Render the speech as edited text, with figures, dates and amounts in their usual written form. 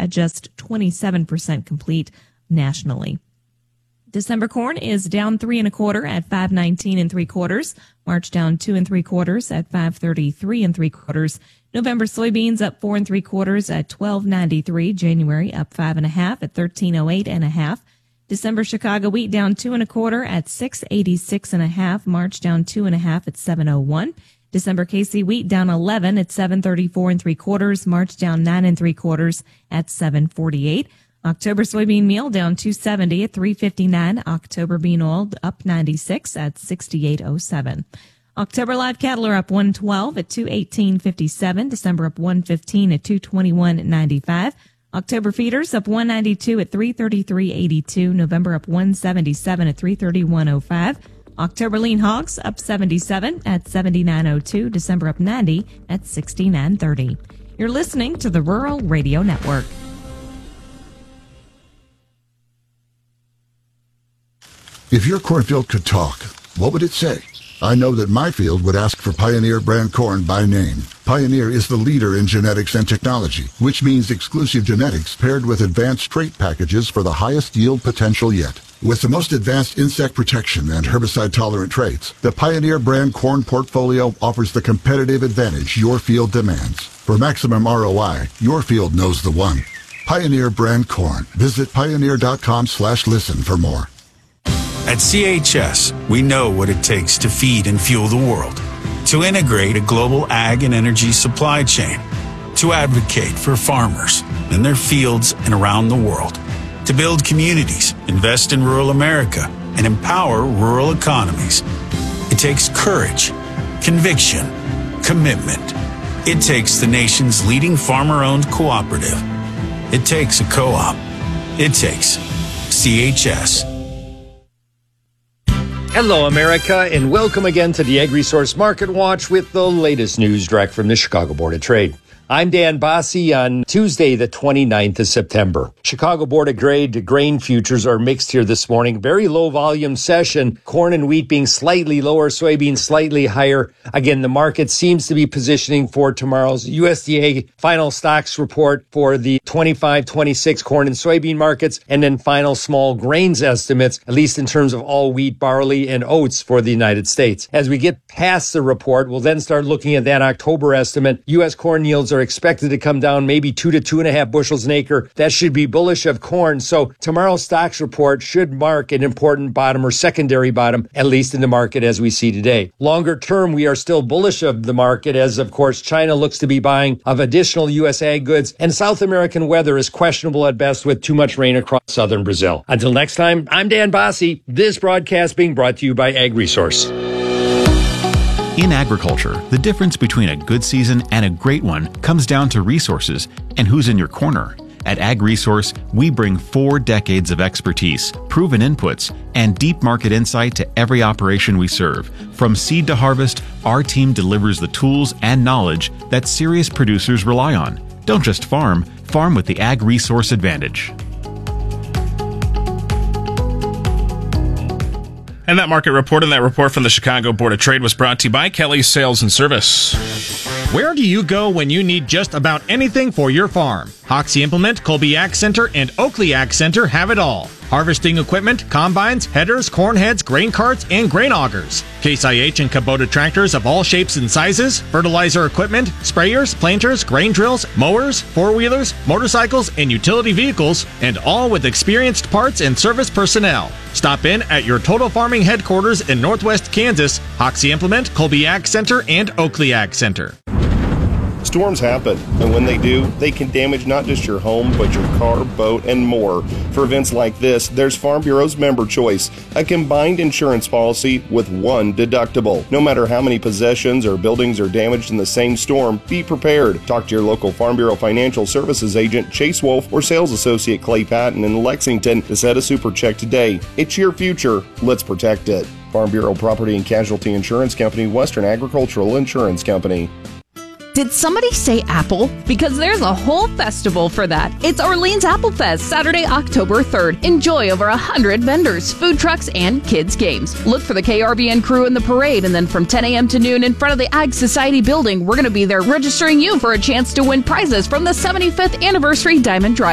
at just 27% complete nationally. December corn is down 3 1/4 at 5.19 3/4. March down 2 3/4 at 5.33 3/4. November soybeans up 4 3/4 at 12.93. January up 5 1/2 at 13.08 1/2. December Chicago wheat down 2 1/4 at 6.86 1/2. March down 2 1/2 at 7.01. December KC wheat down 11 at 7.34 3/4. March down 9 3/4 at 7.48. October soybean meal down 2.70 at 3.59. October bean oil up 96 at 68.07. October live cattle are up 112 at 218.57. December up 115 at 221.95. October feeders up 192 at 333.82. November up 177 at 331.05. October lean hogs up 77 at 79.02. December up 90 at 69.30. You're listening to the Rural Radio Network. If your cornfield could talk, what would it say? I know that my field would ask for Pioneer brand corn by name. Pioneer is the leader in genetics and technology, which means exclusive genetics paired with advanced trait packages for the highest yield potential yet. With the most advanced insect protection and herbicide-tolerant traits, the Pioneer brand corn portfolio offers the competitive advantage your field demands. For maximum ROI, your field knows the one. Pioneer brand corn. Visit pioneer.com/listen for more. At CHS, we know what it takes to feed and fuel the world, to integrate a global ag and energy supply chain, to advocate for farmers in their fields and around the world, to build communities, invest in rural America, and empower rural economies. It takes courage, conviction, commitment. It takes the nation's leading farmer-owned cooperative. It takes a co-op. It takes CHS. Hello, America, and welcome again to the Ag Resource Market Watch with the latest news direct from the Chicago Board of Trade. I'm Dan Bosse on Tuesday, the 29th of September. Chicago Board of Trade grain futures are mixed here this morning. Very low volume session. Corn and wheat being slightly lower, soybeans slightly higher. Again, the market seems to be positioning for tomorrow's USDA final stocks report for the 25-26 corn and soybean markets, and then final small grains estimates, at least in terms of all wheat, barley, and oats for the United States. As we get past the report, we'll then start looking at that October estimate. U.S. corn yields are expected to come down maybe 2 to 2.5 bushels an acre. That should be bullish of corn. So tomorrow's stocks report should mark an important bottom or secondary bottom, at least in the market as we see today. Longer term, we are still bullish of the market as, of course, China looks to be buying of additional U.S. ag goods, and South American weather is questionable at best with too much rain across southern Brazil. Until next time, I'm Dan Bosse. This broadcast being brought to you by Ag Resource. In agriculture, the difference between a good season and a great one comes down to resources and who's in your corner. At Ag Resource, we bring 4 decades of expertise, proven inputs, and deep market insight to every operation we serve. From seed to harvest, our team delivers the tools and knowledge that serious producers rely on. Don't just farm, farm with the Ag Resource advantage. And that market report and that report from the Chicago Board of Trade was brought to you by Kelly's Sales and Service. Where do you go when you need just about anything for your farm? Hoxie Implement, Colby Ag Center, and Oakley Ag Center have it all. Harvesting equipment, combines, headers, corn heads, grain carts, and grain augers. Case IH and Kubota tractors of all shapes and sizes, fertilizer equipment, sprayers, planters, grain drills, mowers, four-wheelers, motorcycles, and utility vehicles, and all with experienced parts and service personnel. Stop in at your Total Farming headquarters in Northwest Kansas, Hoxie Implement, Colby Ag Center, and Oakley Ag Center. Storms happen, and when they do, they can damage not just your home, but your car, boat, and more. For events like this, there's Farm Bureau's Member Choice, a combined insurance policy with one deductible. No matter how many possessions or buildings are damaged in the same storm, be prepared. Talk to your local Farm Bureau Financial Services agent, Chase Wolf, or sales associate Clay Patton in Lexington to set a super check today. It's your future. Let's protect it. Farm Bureau Property and Casualty Insurance Company, Western Agricultural Insurance Company. Did somebody say apple? Because there's a whole festival for that. It's Orleans Apple Fest, Saturday, October 3rd. Enjoy over 100 vendors, food trucks, and kids' games. Look for the KRBN crew in the parade, and then from 10 a.m. to noon in front of the Ag Society building, we're going to be there registering you for a chance to win prizes from the 75th Anniversary Diamond Drive.